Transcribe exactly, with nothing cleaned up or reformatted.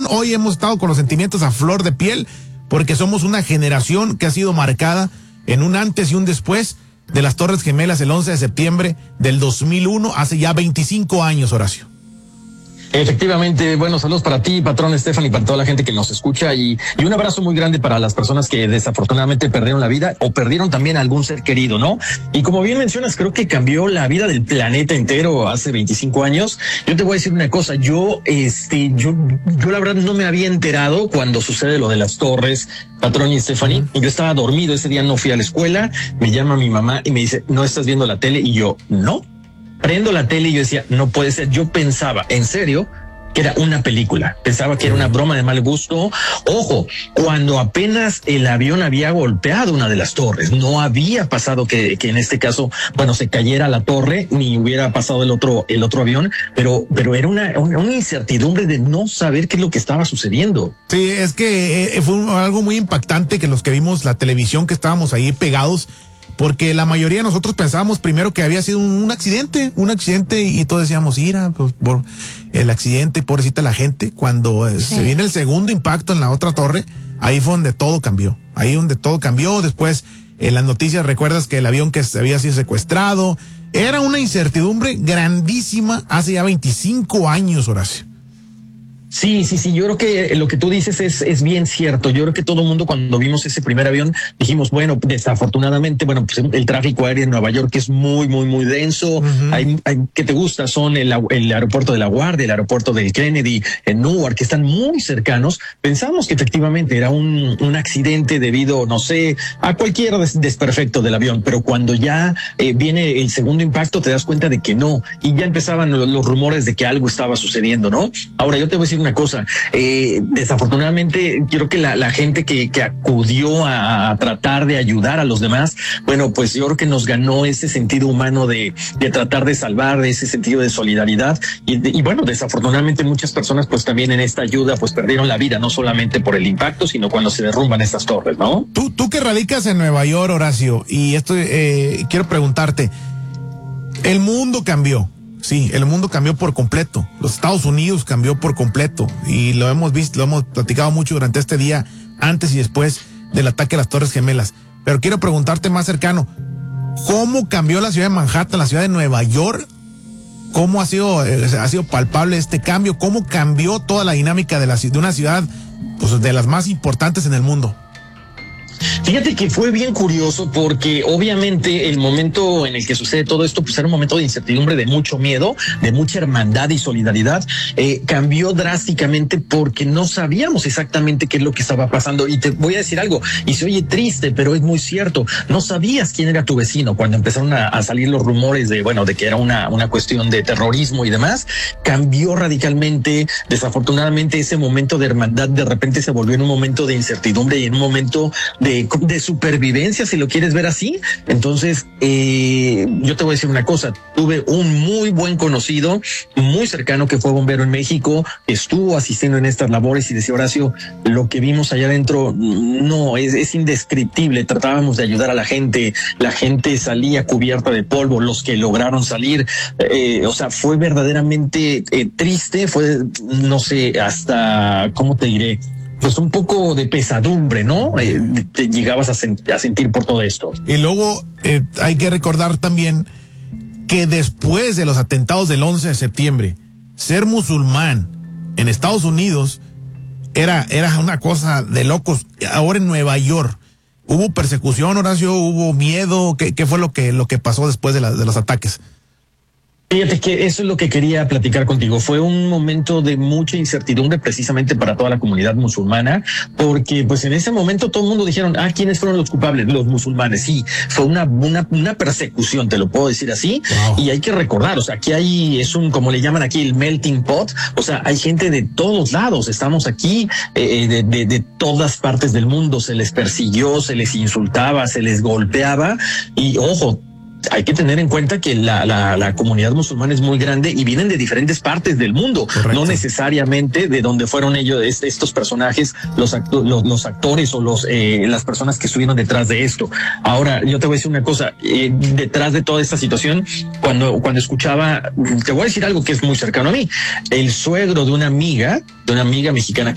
hoy hemos estado con los sentimientos a flor de piel, porque somos una generación que ha sido marcada en un antes y un después de las Torres Gemelas el once de septiembre del dos mil uno, hace ya veinticinco años, Horacio. Efectivamente, bueno, saludos para ti, patrón Stephanie, para toda la gente que nos escucha y, y un abrazo muy grande para las personas que desafortunadamente perdieron la vida o perdieron también a algún ser querido, ¿no? Y como bien mencionas, creo que cambió la vida del planeta entero hace veinticinco años. Yo te voy a decir una cosa, yo, este, yo, yo la verdad no me había enterado cuando sucede lo de las torres, patrón y Stephanie. Yo estaba dormido, ese día no fui a la escuela, me llama mi mamá y me dice, ¿no estás viendo la tele? Y yo, no. Prendo la tele y yo decía, no puede ser. Yo pensaba, en serio, que era una película. Pensaba que era una broma de mal gusto. Ojo, cuando apenas el avión había golpeado una de las torres, no había pasado que, que en este caso, bueno, se cayera la torre, ni hubiera pasado el otro, el otro avión, pero, pero era una, una, una incertidumbre de no saber qué es lo que estaba sucediendo. Sí, es que eh, fue un, algo muy impactante que los que vimos la televisión, que estábamos ahí pegados, porque la mayoría de nosotros pensábamos primero que había sido un, un accidente, un accidente, y todos decíamos, mira, pues por el accidente, pobrecita la gente. Cuando sí. se viene el segundo impacto en la otra torre, ahí fue donde todo cambió, ahí donde todo cambió. Después, en las noticias, recuerdas que el avión que había sido secuestrado, era una incertidumbre grandísima hace ya veinticinco años, Horacio. Sí, sí, sí, yo creo que lo que tú dices es, es bien cierto. Yo creo que todo el mundo cuando vimos ese primer avión dijimos, bueno, desafortunadamente, bueno, pues el tráfico aéreo en Nueva York es muy, muy, muy denso. Uh-huh. Hay, hay, ¿qué te gusta? Son el, el aeropuerto de La Guardia, el aeropuerto del Kennedy, en Newark, que están muy cercanos. Pensamos que efectivamente era un, un accidente debido, no sé, a cualquier des, desperfecto del avión, pero cuando ya eh, viene el segundo impacto te das cuenta de que no, y ya empezaban los, los rumores de que algo estaba sucediendo, ¿no? Ahora yo te voy a decir una cosa, eh, desafortunadamente creo que la, la gente que, que acudió a, a tratar de ayudar a los demás, bueno, pues yo creo que nos ganó ese sentido humano de, de tratar de salvar, ese sentido de solidaridad y, y bueno, desafortunadamente muchas personas pues también en esta ayuda pues perdieron la vida, no solamente por el impacto, sino cuando se derrumban estas torres, ¿no? Tú, tú que radicas en Nueva York, Horacio, y esto eh, quiero preguntarte, el mundo cambió. Sí, el mundo cambió por completo. Los Estados Unidos cambió por completo y lo hemos visto, lo hemos platicado mucho durante este día, antes y después del ataque a las Torres Gemelas. Pero quiero preguntarte más cercano, ¿cómo cambió la ciudad de Manhattan, la ciudad de Nueva York? ¿Cómo ha sido, eh, ha sido palpable este cambio? ¿Cómo cambió toda la dinámica de, la, de una ciudad, pues, de las más importantes en el mundo? Fíjate que fue bien curioso porque obviamente el momento en el que sucede todo esto pues era un momento de incertidumbre, de mucho miedo, de mucha hermandad y solidaridad. Eh, cambió drásticamente porque no sabíamos exactamente qué es lo que estaba pasando. Y te voy a decir algo, y se oye triste, pero es muy cierto. No sabías quién era tu vecino cuando empezaron a, a salir los rumores de, bueno, de que era una, una cuestión de terrorismo y demás. Cambió radicalmente. Desafortunadamente ese momento de hermandad de repente se volvió en un momento de incertidumbre y en un momento de de supervivencia, si lo quieres ver así. Entonces, eh, yo te voy a decir una cosa, tuve un muy buen conocido, muy cercano, que fue bombero en México, estuvo asistiendo en estas labores y decía, Horacio, lo que vimos allá adentro, no, es, es indescriptible. Tratábamos de ayudar a la gente, la gente salía cubierta de polvo, los que lograron salir, eh, o sea, fue verdaderamente eh, triste, fue, no sé, hasta, ¿cómo te diré? Pues un poco de pesadumbre, ¿no? Eh, te llegabas a, sen- a sentir por todo esto. Y luego eh, hay que recordar también que después de los atentados del once de septiembre, ser musulmán en Estados Unidos era, era una cosa de locos. Ahora en Nueva York, ¿hubo persecución, Horacio? ¿Hubo miedo? ¿Qué, qué fue lo que, lo que pasó después de, la, de los ataques? Fíjate que eso es lo que quería platicar contigo. Fue un momento de mucha incertidumbre precisamente para toda la comunidad musulmana, porque pues en ese momento todo el mundo dijeron, ah, ¿quiénes fueron los culpables? Los musulmanes. Sí, fue una, una, una persecución, te lo puedo decir así. Wow. Y hay que recordar, o sea, aquí hay, es un, como le llaman aquí, el melting pot. O sea, hay gente de todos lados. Estamos aquí, eh, de, de, de todas partes del mundo. Se les persiguió, se les insultaba, se les golpeaba. Y ojo, hay que tener en cuenta que la, la, la comunidad musulmana es muy grande y vienen de diferentes partes del mundo. Correcto. No necesariamente de donde fueron ellos, estos personajes, los, acto, los, los actores o los eh, las personas que estuvieron detrás de esto. Ahora, yo te voy a decir una cosa, eh, detrás de toda esta situación, cuando, cuando escuchaba, te voy a decir algo que es muy cercano a mí, el suegro de una amiga, de una amiga mexicana